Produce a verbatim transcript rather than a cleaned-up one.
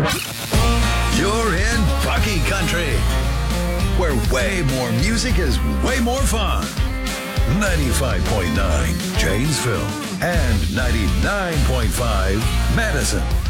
You're in Bucky Country, where way more music is way more fun. ninety-five point nine Janesville and ninety-nine point five Madison.